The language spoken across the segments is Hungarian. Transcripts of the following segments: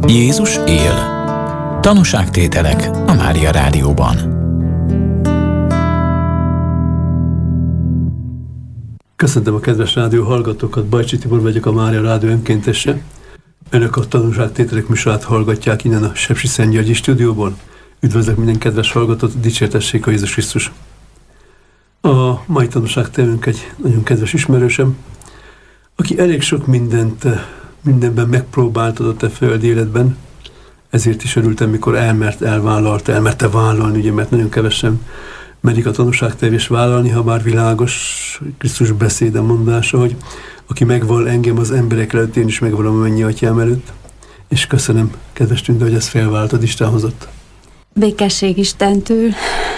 Jézus él. Tanúságtételek a Mária Rádióban. Köszöntöm a kedves rádió hallgatókat, Bajcsi Tibor vagyok, a Mária Rádió önkéntese. Önök a Tanúságtételek műsorát hallgatják innen a Sepsiszentgyörgyi stúdióból. Üdvözlök minden kedves hallgatót, dicsértessék a Jézus Krisztus! A mai tanúságtételünk egy nagyon kedves ismerősem, aki elég sok mindenben megpróbáltatott a földi életben, ezért is örültem, mikor elmerte vállalni, ugye, mert nagyon kevesen merik a tanúságtevés vállalni, ha bár világos Krisztus beszéde mondása, hogy aki megval engem az emberek előtt, én is megvalom a mennyi atyám előtt. És köszönöm, kedves Tünde, hogy ezt felváltad, Isten hozott. Békesség Istentől.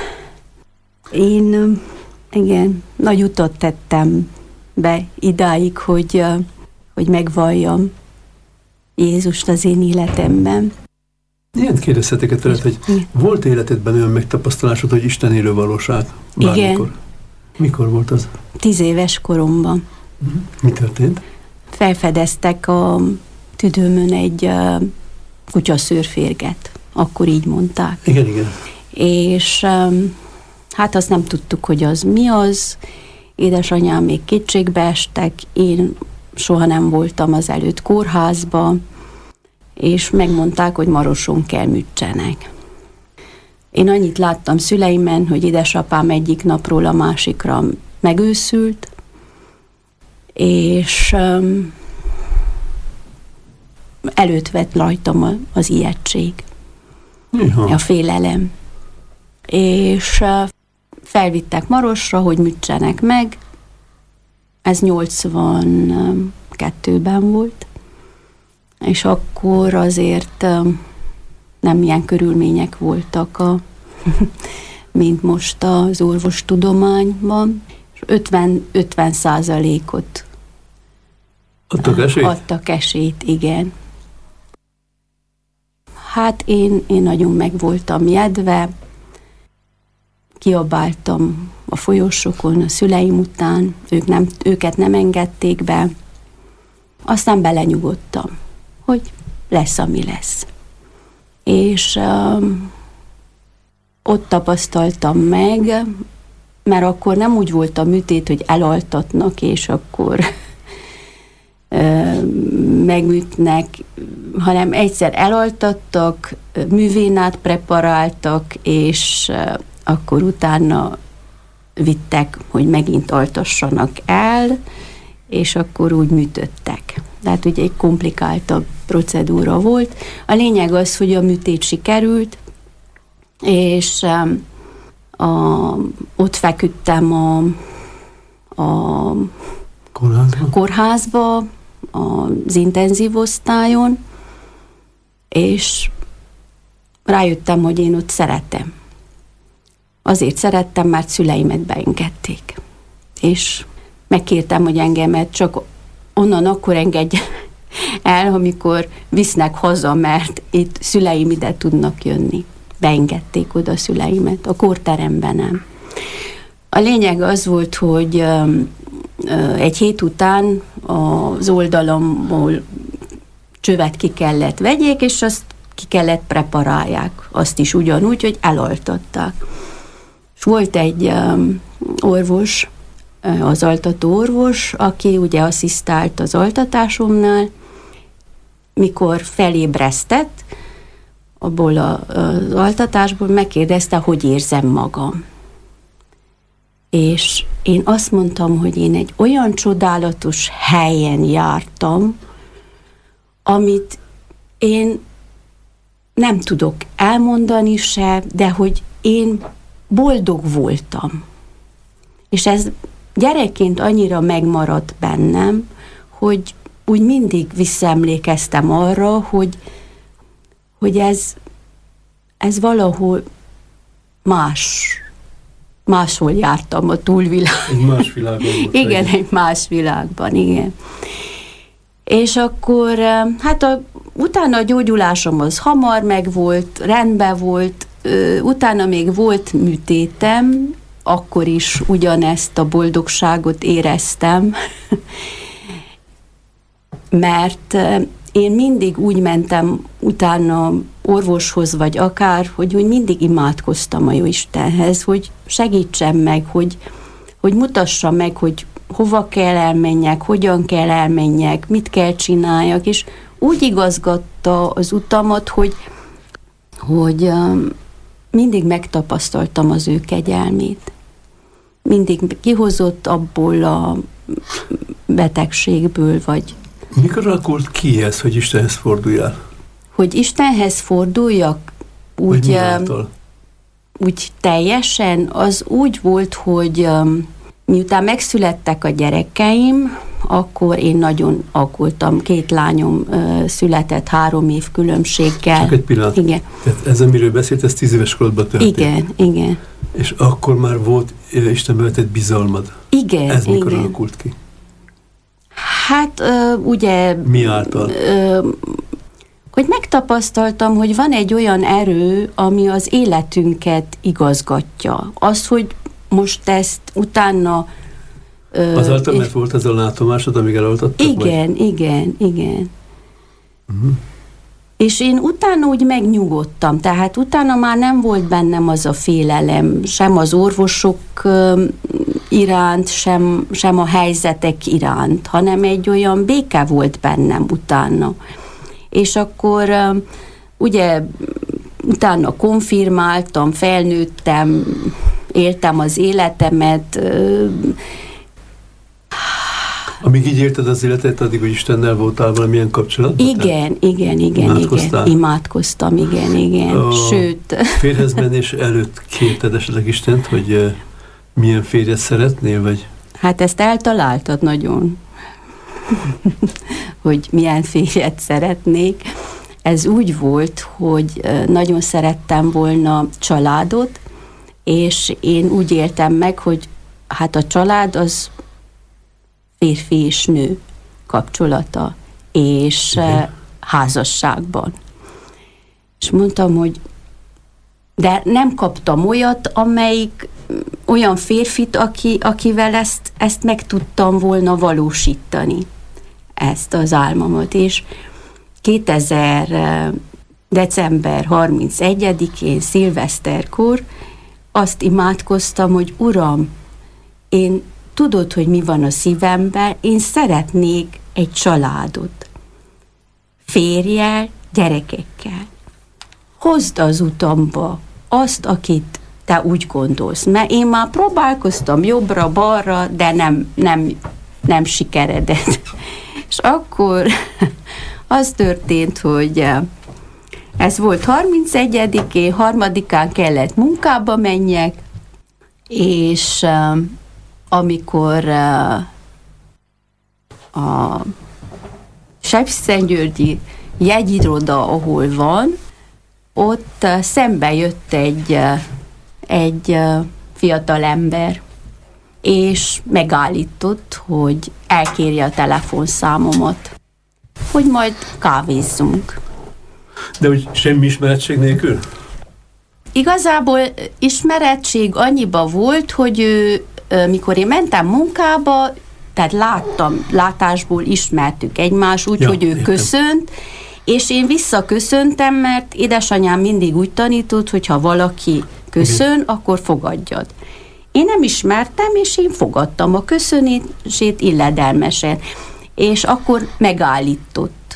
Én, igen, nagy utat tettem be idáig, hogy megvalljam Jézust az én életemben. Ilyent kérdezhetek tőled, hogy volt életedben olyan megtapasztalásod, hogy Isten élő valóság? Bármikor? Igen. Mikor volt az? 10 éves koromban. Mi történt? Felfedeztek a tüdőmön egy kutyaszőrférget. Akkor így mondták. Igen. És hát azt nem tudtuk, hogy az mi az. Édesanyám még kétségbe estek. Én soha nem voltam az előtt kórházba, és megmondták, hogy Maroson kell műtsenek. Én annyit láttam szüleimen, hogy édesapám egyik napról a másikra megőszült, és előtt vett rajtam az ijegység, a félelem. És felvittek Marosra, hogy műtsenek meg. Ez 82-ben volt. És akkor azért nem ilyen körülmények voltak, mint most az orvostudományban. 50%-ot adtak esélyt, igen. Hát én nagyon meg voltam jedve, kiabáltam a folyosókon a szüleim után, őket nem engedték be, aztán belenyugodtam, hogy lesz, ami lesz. És ott tapasztaltam meg, mert akkor nem úgy volt a műtét, hogy elaltatnak, és akkor megműtnek, hanem egyszer elaltattak, művénát preparáltak, és akkor utána vittek, hogy megint altassanak el, és akkor úgy műtöttek. Tehát ugye egy komplikáltabb procedúra volt. A lényeg az, hogy a műtét sikerült, és ott feküdtem a kórházba, az intenzív osztályon, és rájöttem, hogy én ott szeretem. Azért szerettem, mert szüleimet beengedték. És megkértem, hogy engemet csak onnan akkor engedj el, amikor visznek haza, mert itt szüleim ide tudnak jönni. Beengedték oda a szüleimet, a kórteremben nem. A lényeg az volt, hogy egy hét után az oldalamból csövet ki kellett vegyék, és azt ki kellett preparálják. Azt is ugyanúgy, hogy elaltatták. És volt egy orvos, az altató orvos, aki ugye asszisztált az altatásomnál, mikor felébresztett abból az altatásból, megkérdezte, hogy érzem magam. És én azt mondtam, hogy én egy olyan csodálatos helyen jártam, amit én nem tudok elmondani se, de hogy én boldog voltam. És ez gyerekként annyira megmaradt bennem, hogy úgy mindig visszaemlékeztem arra, hogy ez valahol máshol jártam a túlvilágban. Egy más világban volt. Igen, egy más világban, igen. És akkor, hát utána a gyógyulásom az hamar megvolt, rendben volt, utána még volt műtétem, akkor is ugyanezt a boldogságot éreztem, mert én mindig úgy mentem utána orvoshoz, vagy akár, hogy mindig imádkoztam a Jóistenhez, hogy segítsen meg, hogy mutassa meg, hogy hova kell elmenjek, hogyan kell elmenjek, mit kell csináljak, és úgy igazgatta az utamat, hogy mindig megtapasztaltam az ő kegyelmét. Mindig kihozott abból a betegségből, vagy... Mikor alakult ki ez, hogy Istenhez forduljál? Hogy Istenhez forduljak, úgy teljesen, az úgy volt, hogy miután megszülettek a gyerekeim, akkor én nagyon aggódtam. 2 lányom született 3 év különbséggel. Csak egy pillanat. Igen. Tehát ez, amiről beszélt, ez 10 éves korodban történt. Igen. És akkor már volt Istenbe vetett bizalmad. Igen. Ez mikor alakult ki? Hát ugye... Mi által? Hogy megtapasztaltam, hogy van egy olyan erő, ami az életünket igazgatja. Az, hogy most ezt utána... Azáltal, mert volt ez a látomásod, amíg eloltattak? Igen. Uh-huh. És én utána úgy megnyugodtam, tehát utána már nem volt bennem az a félelem, sem az orvosok iránt, sem a helyzetek iránt, hanem egy olyan béke volt bennem utána. És akkor ugye utána konfirmáltam, felnőttem, éltem az életemet. Amíg így élted az életet, addig, hogy Istennel voltál valamilyen kapcsolatban? Igen. Imádkoztam, igen. Sőt... Férjhez menés előtt kérted esetleg Istent, hogy milyen férjet szeretnél, vagy? Hát ezt eltaláltad nagyon, hogy milyen férjet szeretnék. Ez úgy volt, hogy nagyon szerettem volna családot, és én úgy éltem meg, hogy hát a család az férfi és nő kapcsolata, és házasságban. És mondtam, hogy de nem kaptam olyat, amelyik olyan férfit, akivel ezt meg tudtam volna valósítani, ezt az álmomat. És 2000 december 31-én, szilveszterkor azt imádkoztam, hogy Uram, én tudod, hogy mi van a szívemben, én szeretnék egy családot. Férjel, gyerekekkel. Hozd az utamba azt, akit te úgy gondolsz. Mert én már próbálkoztam jobbra-balra, de nem sikeredett. És akkor az történt, hogy ez volt 31-én, 3-án kellett munkába menjek, és amikor a Sepsiszentgyörgyi jegyiroda, ahol van, ott szembe jött egy fiatal ember, és megállított, hogy elkérje a telefonszámomat, hogy majd kávézzunk. De hogy semmi ismeretség nélkül? Igazából ismeretség annyiba volt, hogy ő, mikor én mentem munkába, tehát látásból ismertük egymást, úgyhogy ő köszönt, és én visszaköszöntem, mert édesanyám mindig úgy tanított, hogy ha valaki köszön, akkor fogadjad. Én nem ismertem, és én fogadtam a köszönését illedelmesen. És akkor megállított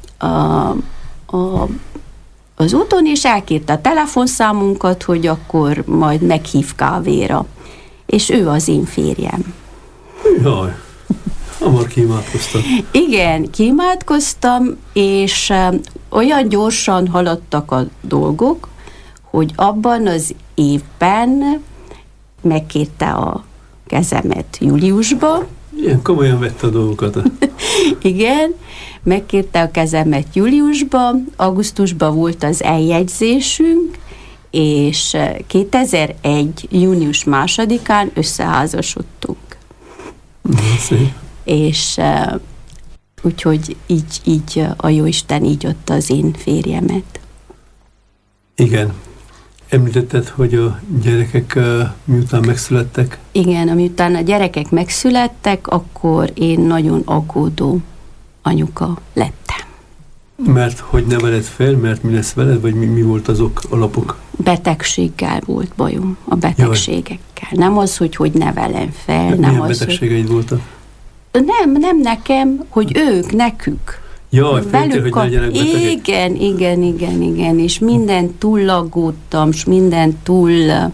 az úton, és elkérte a telefonszámunkat, hogy akkor majd meghív kávéra. És ő az én férjem. Jaj, hamar kiimádkoztam. Igen, kiimádkoztam, és olyan gyorsan haladtak a dolgok, hogy abban az évben megkérte a kezemet júliusba. Ilyen komolyan vette a dolgokat. Igen, megkérte a kezemet júliusba, augusztusban volt az eljegyzésünk, és 2001. június 2-án összeházasodtunk. Szép. És úgyhogy így a Jóisten így adta az én férjemet. Igen. Említetted, hogy a gyerekek miután megszülettek? Igen, miután a gyerekek megszülettek, akkor én nagyon aggódó anyuka lettem. Mert hogy neveled fel, mert mi lesz veled, vagy mi volt azok alapok? Betegséggel volt bajom, a betegségekkel. Nem az, hogy nevelem fel. Nem milyen az, betegségeid voltak? Nem nekem, hogy ők, nekük. Jaj, féltél, hogy ne legyenek betegek. Igen, és mindent túllaggódtam, és mindent túl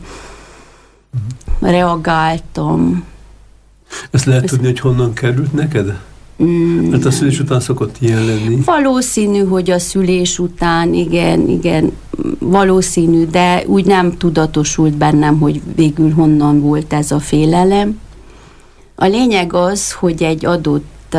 reagáltam. Ezt lehet tudni, hogy honnan került neked? Mert a szülés után szokott ilyen lenni. Valószínű, hogy a szülés után, igen, valószínű, de úgy nem tudatosult bennem, hogy végül honnan volt ez a félelem. A lényeg az, hogy egy adott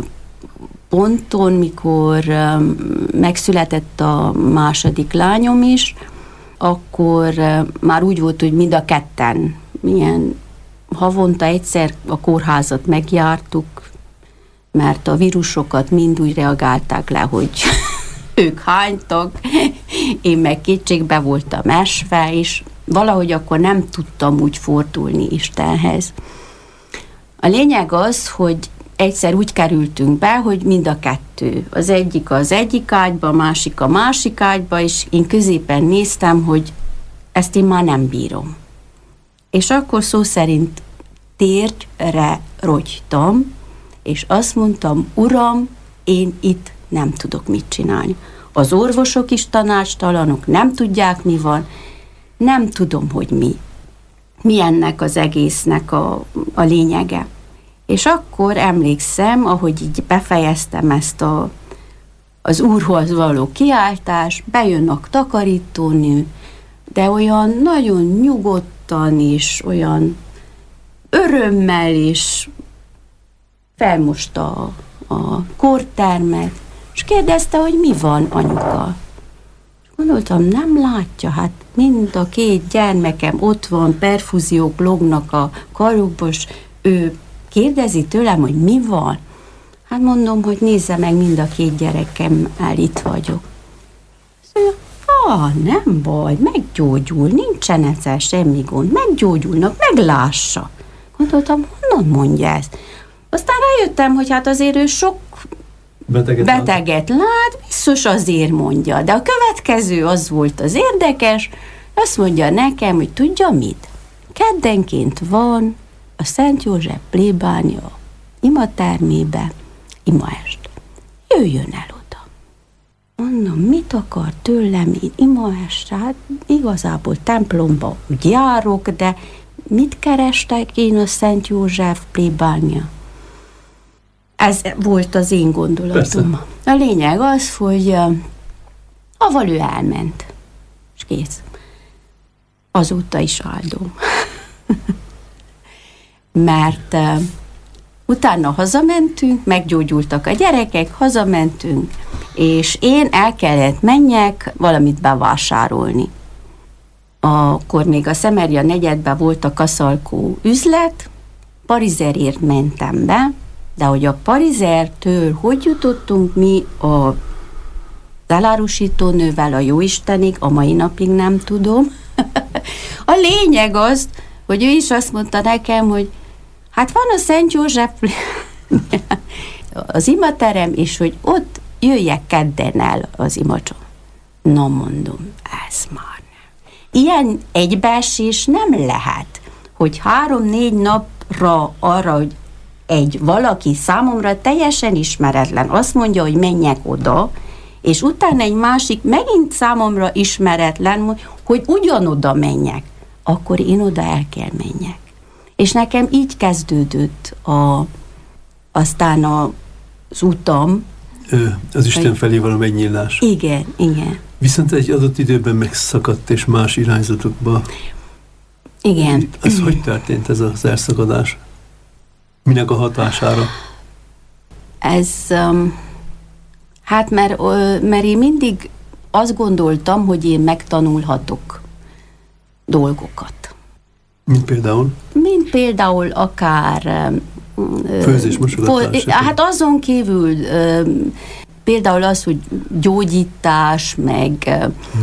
ponton, mikor megszületett a második lányom is, akkor már úgy volt, hogy mind a ketten milyen havonta egyszer a kórházat megjártuk, mert a vírusokat mind úgy reagálták le, hogy ők hánytak, én meg kétségbe voltam esve, és valahogy akkor nem tudtam úgy fordulni Istenhez. A lényeg az, hogy egyszer úgy kerültünk be, hogy mind a kettő. Az egyik ágyba, a másik ágyba, és én középen néztem, hogy ezt én már nem bírom. És akkor szó szerint térre rogytam, és azt mondtam, Uram, én itt nem tudok mit csinálni. Az orvosok is tanácstalanok, nem tudják, mi van, nem tudom, hogy mi ennek az egésznek a lényege. És akkor emlékszem, ahogy így befejeztem ezt az Úrhoz való kiáltást, bejön a takarítónő, de olyan nagyon nyugodtan és olyan örömmel is felmosta a kórtermet, és kérdezte, hogy mi van, anyuka. És gondoltam, nem látja, hát mind a két gyermekem ott van, perfúziók lógnak a karukba, és ő kérdezi tőlem, hogy mi van. Hát mondom, hogy nézze meg, mind a két gyerekemmel itt vagyok. Szóval, nem baj, meggyógyul, nincsen ezzel semmi gond, meggyógyulnak, meglássa. Gondoltam, honnan mondja ezt? Aztán rájöttem, hogy hát azért ő sok beteget lát, biztos azért mondja. De a következő az volt az érdekes, azt mondja nekem, hogy tudja mit? Keddenként van a Szent József plébánia imatermébe imaest. Jöjjön el oda. Mondom, mit akar tőlem én imaest? Hát igazából templomba úgy járok, de mit kerestek én a Szent József plébánia? Ez volt az én gondolatom. Persze. A lényeg az, hogy avval ő elment. És kész. Azóta is áldom. Mert utána hazamentünk, meggyógyultak a gyerekek, hazamentünk, és én el kellett menjek valamit bevásárolni. Akkor még a Szemerja negyedben volt a Kaszalkó üzlet, Parizerért mentem be, de hogy a Parizertől hogy jutottunk mi a elárusítónővel a Jóistenig, a mai napig nem tudom. A lényeg az, hogy ő is azt mondta nekem, hogy hát van a Szent József az imaterem, és hogy ott jöjjek kedden el az imacsom. Na mondom, ez már nem. Ilyen egybeesés nem lehet, hogy 3-4 napra arra, hogy egy valaki számomra teljesen ismeretlen azt mondja, hogy menjek oda, és utána egy másik megint számomra ismeretlen, hogy ugyanoda menjek, akkor én oda el kell menjek. És nekem így kezdődött aztán az utam. Az Isten felé való megnyílás. Igen. Viszont egy adott időben megszakadt és más irányzatokba. Igen. Ez hogy történt ez az elszakadás? Minek a hatására? Ez, hát mert én mindig azt gondoltam, hogy én megtanulhatok dolgokat. Mint például akár főzés, mosogatás. Hát azon kívül például az, hogy gyógyítás, meg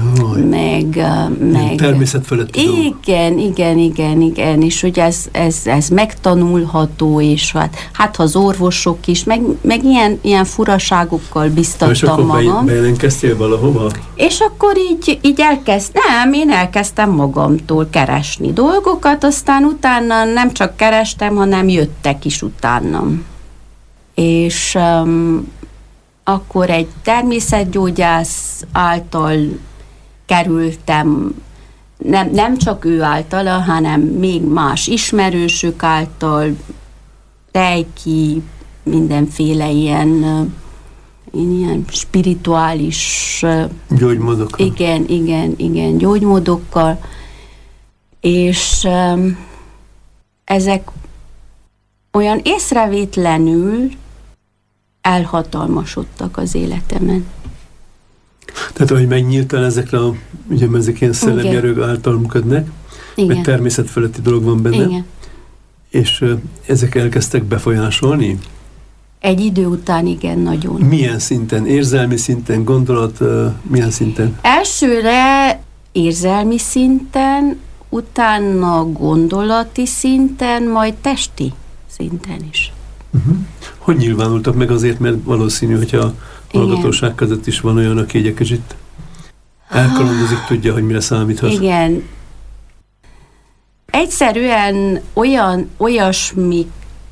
természetfeletti dolgok. Igen, és hogy ez megtanulható, és hát ha az orvosok is, meg ilyen furaságokkal biztattam magam. És akkor bejelentkeztél valahova? És akkor így én elkezdtem magamtól keresni dolgokat, aztán utána nem csak kerestem, hanem jöttek is utánam. És akkor egy természetgyógyász által kerültem, nem csak ő általa, hanem még más ismerősök által, reiki, mindenféle ilyen spirituális gyógymódokkal. Igen, gyógymódokkal, és ezek olyan észrevétlenül elhatalmasodtak az életemen. Tehát, ahogy megnyíltál ezekre ugye ezek ilyen szellemi erők által működnek, meg természetfeletti dolog van benne, igen. És ezek elkezdtek befolyásolni? Egy idő után igen, nagyon. Milyen szinten? Érzelmi szinten, gondolat, milyen szinten? Elsőre érzelmi szinten, utána gondolati szinten, majd testi szinten is. Hogy nyilvánultak meg? Azért, mert valószínű, hogy a hallgatóság között is van olyan, aki egy kicsit elkalandozik, tudja, hogy mire számíthat. Igen. Egyszerűen olyasmikre,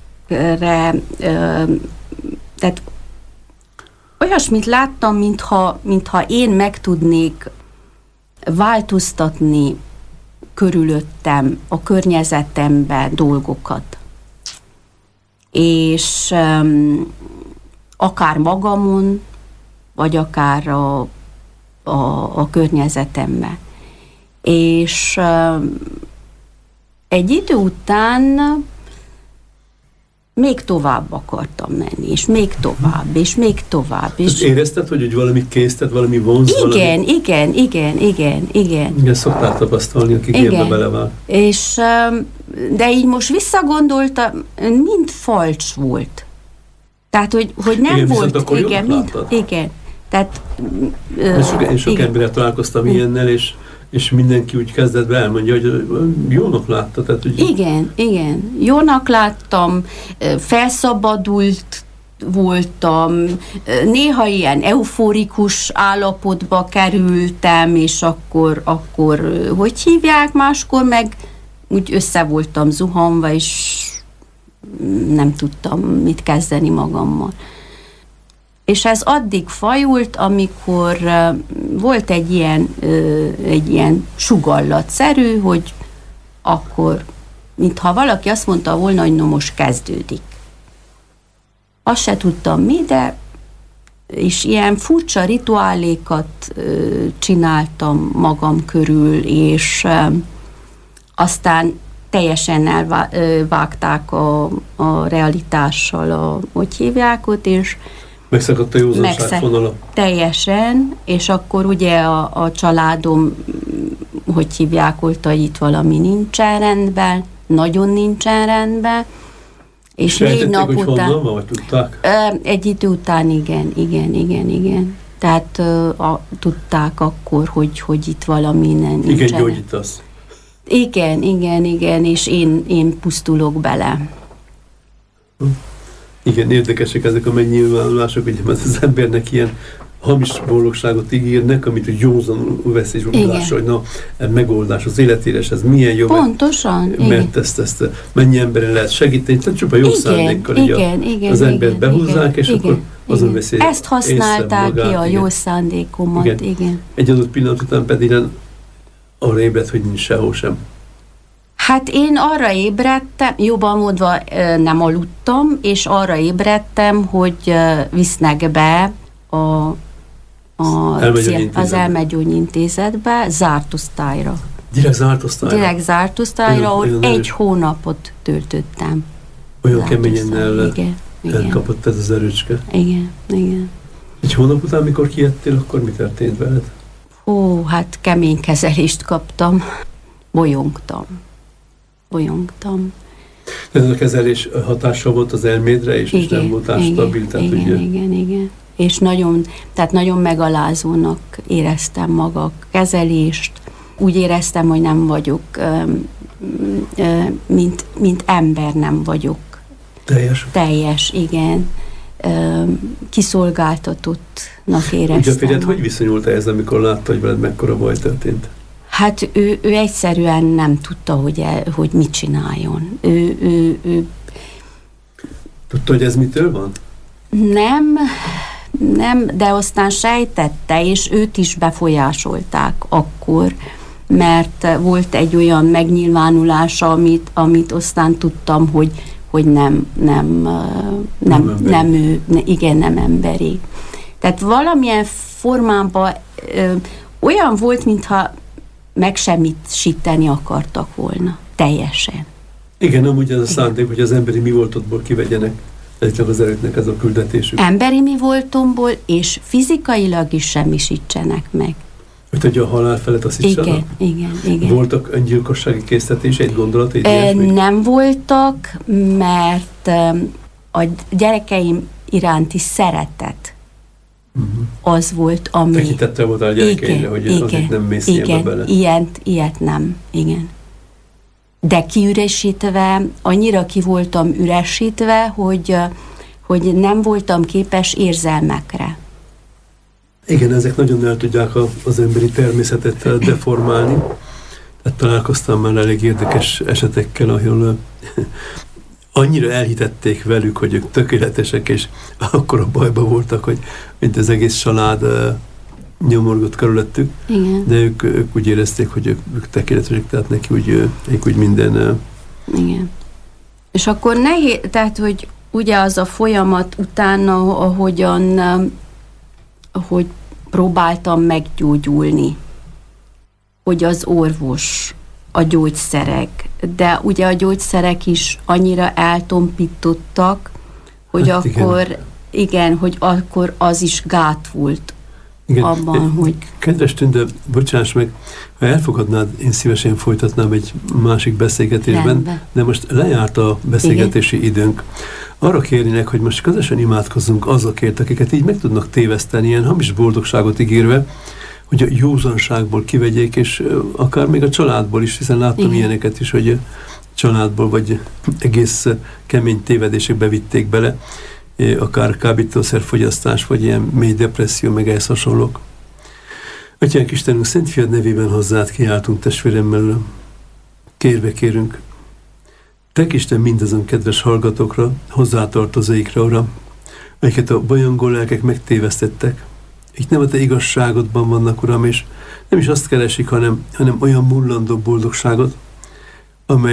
tehát olyasmit láttam, mintha én meg tudnék változtatni körülöttem, a környezetemben dolgokat. És akár magamon, vagy akár a környezetemben. És egy idő után még tovább akartam menni, és még tovább, és még tovább. És érezted, hogy valami kész, tehát valami vonz? Igen. Igen, szoktál tapasztalni, akik ilyenbe belevál. És, de így most visszagondoltam, mind falcs volt. Tehát, hogy nem igen, volt. Igen. Tehát, én sok emberrel találkoztam ilyennel, és mindenki úgy kezdett be elmondja, hogy jónak látta. Tehát, hogy Igen. Jónak láttam, felszabadult voltam, néha ilyen euforikus állapotba kerültem, és akkor hogy hívják, máskor meg úgy össze voltam zuhanva, és nem tudtam mit kezdeni magammal. És ez addig fajult, amikor volt egy ilyen sugallatszerű, hogy akkor, mintha valaki azt mondta volna, hogy no, most kezdődik. Azt se tudtam mi, de és ilyen furcsa rituálékat csináltam magam körül, és aztán teljesen elvágták a realitással, hogy hívják ott, és megszakadt a józanság vonala. Teljesen, és akkor ugye a családom, hogy hívják, ott, hogy itt valami nincsen rendben, nagyon nincsen rendben, és 4 nap hogy után... honnan van, vagy tudták? Egy idő után igen. Tehát tudták akkor, hogy itt valami nincsen. Igen, gyógyítasz. Igen, és én pusztulok bele. Igen, érdekesek ezek a megnyilvánulások, ugye, mert az embernek ilyen hamis boldogságot ígérnek, amit józanul vesz és lássa, hogy na, megoldás az életére, ez milyen jó. Pontosan. Mert ezt mennyi emberen lehet segíteni, tehát csupa jó szándékkal az embert behúzzák, és akkor azon veszi. Ezt használták ki a jó szándékomat, igen. Egy adott pillanat után pedig arra ébredt, hogy nincs sehol sem. Hát én arra ébredtem, jobban mondva nem aludtam, és arra ébredtem, hogy visznek be az elmegyógyintézetbe, zárt osztályra. Direkt zárt osztályra, ahol 1 hónapot töltöttem. Olyan keményen elkapott ez az erőcske. Igen. 1 hónap után, mikor kijöttél, akkor mi történt veled? Hát kemény kezelést kaptam. Bolyongtam. Ez a kezelés hatással volt az elmédre, és nem voltál stabil. Igen. és nagyon megalázónak éreztem maga kezelést. Úgy éreztem, hogy nem vagyok, mint ember nem vagyok. Teljes, igen. Kiszolgáltatottnak éreztem. Ugye a férjed hogy viszonyult ez, amikor látta, hogy veled mekkora baj történt? Hát ő egyszerűen nem tudta, hogy mit csináljon. Ő tudta, hogy ez mitől van? Nem, de aztán sejtette, és őt is befolyásolták akkor, mert volt egy olyan megnyilvánulása, amit aztán tudtam, hogy nem emberi. Tehát valamilyen formában olyan volt, mintha megsemmisíteni akartak volna. Teljesen. Igen, amúgy ez a szándék, hogy az emberi mi voltodból kivegyenek ezeknek az erőknek ez a küldetésük. Emberi mi voltomból, és fizikailag is semmisítsenek meg. Hogy a halál felett azt is Igen. Voltak öngyilkossági késztetéseit, gondolatait? Nem voltak, mert a gyerekeim iránti szeretet az volt, ami... Tekintettel voltál a gyerekeimre, hogy azért nem mész ilyenbe bele. Ilyet nem, igen. De kiüresítve, annyira ki voltam üresítve, hogy nem voltam képes érzelmekre. Igen, ezek nagyon el tudják az emberi természetet deformálni. Tehát találkoztam már elég érdekes esetekkel, ahol annyira elhitették velük, hogy ők tökéletesek, és akkor a bajban voltak, hogy az egész család nyomorgott körülöttük. Igen. De ők úgy érezték, hogy ők tökéletesek, tehát neki úgy minden... Igen. És akkor nehéz, tehát, hogy ugye az a folyamat utána, ahogy próbáltam meggyógyulni, hogy az orvos, a gyógyszerek, de ugye a gyógyszerek is annyira eltompítottak, hogy hát hogy akkor az is gát volt. Igen. Abban, hogy... Kedves Tünde, bocsáss meg, ha elfogadnád, én szívesen folytatnám egy másik beszélgetésben, rendben. De most lejárt a beszélgetési időnk. Arra kérnének, hogy most közösen imádkozzunk azokért, akiket így meg tudnak téveszteni, ilyen hamis boldogságot ígérve, hogy a józanságból kivegyék, és akár még a családból is, hiszen láttam ilyeneket is, hogy családból vagy egész kemény tévedésekbe vitték bele, akár kábítószerfogyasztás, vagy ilyen mély depresszió, meg ehhez hasonlók. Atyánk Istenünk, Szent Fiad nevében hozzád kiáltunk testvéremmel, kérünk, Te Isten mindazon kedves hallgatókra, hozzátartozóikra, Uram, akiket a bajongó lelkek megtévesztettek, akik nem a Te igazságodban vannak, Uram, és nem is azt keresik, hanem olyan mullandó boldogságot,